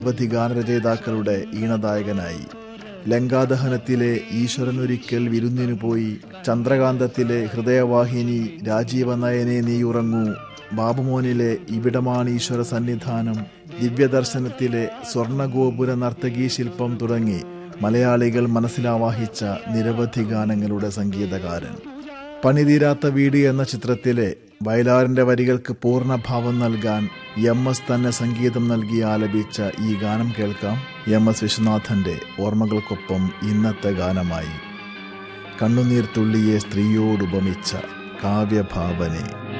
നിരവധി ഗാനരചയിതാക്കളുടെ ഈണദായകനായി. ലങ്കാദഹനത്തിലെ ഈശ്വരനൊരിക്കൽ വിരുന്നിനു പോയി, ചന്ദ്രകാന്തത്തിലെ ഹൃദയവാഹിനി രാജീവനയനെ നീയുറങ്ങൂ, ബാബുമോനിലെ ഇവിടമാണ് ഈശ്വര സന്നിധാനം, ദിവ്യദർശനത്തിലെ സ്വർണഗോപുര നർത്തകീ ശില്പം തുടങ്ങി മലയാളികൾ മനസ്സിലാവാഹിച്ച നിരവധി ഗാനങ്ങളുടെ സംഗീതകാരൻ. പണിതീരാത്ത വീട് എന്ന ചിത്രത്തിലെ വയലാറിന്റെ വരികൾക്ക് പൂർണ്ണഭാവം നൽകാൻ MS തന്നെ സംഗീതം നൽകി ആലപിച്ച ഈ ഗാനം കേൾക്കാം. MS വിശ്വനാഥന്റെ ഓർമ്മകൾക്കൊപ്പം ഇന്നത്തെ ഗാനമായി. കണ്ണുനീർ തുള്ളിയെ സ്ത്രീയോടുപമിച്ച കാവ്യഭാവനെ.